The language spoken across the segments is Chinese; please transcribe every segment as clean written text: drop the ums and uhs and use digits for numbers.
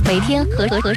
每天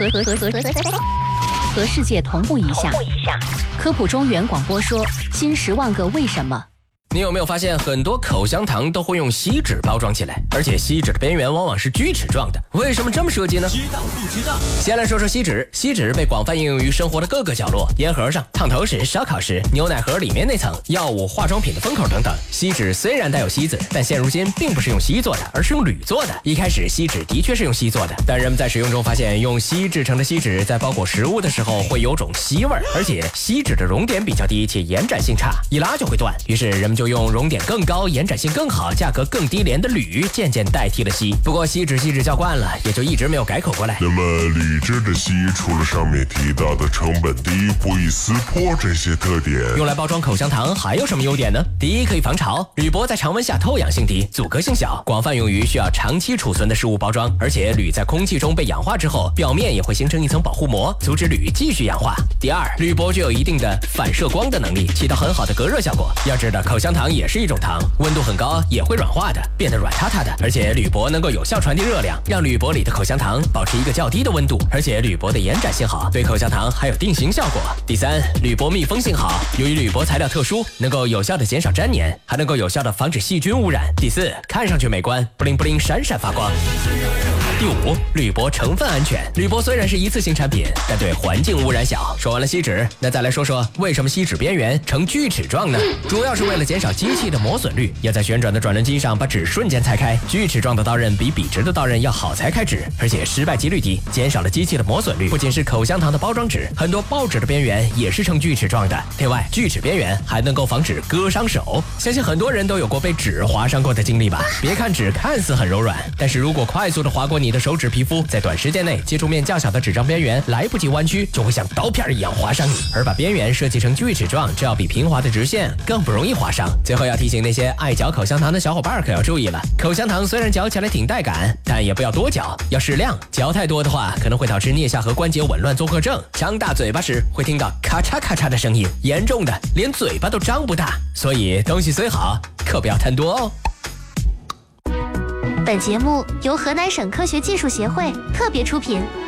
和世界同步一下。科普中原广播说，新10万个为什么。 你有没有发现很多口香糖都会用锡纸包装起来，而且锡纸的边缘往往是锯齿状的？为什么这么设计呢？ 知道不知道？ 先来说说锡纸。锡纸被广泛应用于生活的各个角落，烟盒上、烫头时、烧烤时、牛奶盒里面那层、药物、化妆品的封口等等。锡纸虽然带有锡字，但现如今并不是用锡做的，而是用铝做的。一开始锡纸的确是用锡做的，但人们在使用中发现，用锡制成的锡纸在包裹食物的时候会有种锡味，而且锡纸的熔点比较低且延展性差，一拉就会断。于是人们就用熔点更高、延展性更好、价格更低廉的铝渐渐代替了锡。不过锡纸叫惯了，也就一直没有改口过来。 那么铝制的锡除了上面提到的成本低、不易撕破这些特点， 用来包装口香糖还有什么优点呢？第一，可以防潮。铝箔在常温下透氧性低，阻隔性小，广泛用于需要长期储存的食物包装。而且铝在空气中被氧化之后，表面也会形成一层保护膜，阻止铝继续氧化。第二，铝箔具有一定的反射光的能力，起到很好的隔热效果。要知道，口香糖也是一种糖，温度很高也会软化的，变得软塌塌的。而且铝箔能够有效传递热量，让铝箔里的口香糖保持一个较低的温度。而且铝箔的延展性好，对口香糖还有定型效果。第三，铝箔密封性好，由于铝箔材料特殊，能够有效的减少粘黏，还能够有效的防止细菌污染。第四，看上去美观，布灵布灵闪闪发光。第五，铝箔成分安全。铝箔虽然是一次性产品，但对环境污染小。说完了锡纸，那再来说说为什么锡纸边缘呈锯齿状呢？主要是为了减少机器的磨损率，要在旋转的转轮机上把纸瞬间裁开。锯齿状的刀刃比笔直的刀刃要好裁开纸，而且失败几率低，减少了机器的磨损率。不仅是口香糖的包装纸，很多报纸的边缘也是呈锯齿状的。另外，锯齿边缘还能够防止割伤手。相信很多人都有过被纸划伤过的经历吧？别看纸看似很柔软，但是如果快速的划过你的手指皮肤，在短时间内接触面较小的纸张边缘，来不及弯曲，就会像刀片一样划伤你。而把边缘设计成锯齿状，这要比平滑的直线更不容易划伤。最后要提醒那些爱嚼口香糖的小伙伴可要注意了，口香糖虽然嚼起来挺带感，但也不要多嚼，要适量。嚼太多的话，可能会导致颞下颌关节紊乱综合症。张大嘴巴时会听到咔嚓咔嚓的声音，严重的连嘴巴都张不大。所以东西虽好，可不要贪多哦。 本节目由河南省科学技术协会特别出品。